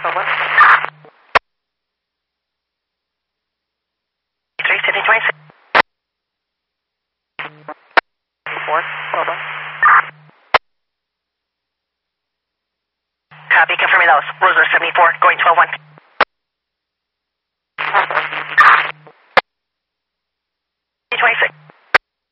12-1. 3, City 26. 4, 12-1. Copy, confirming that was Roser 74, going 12-1.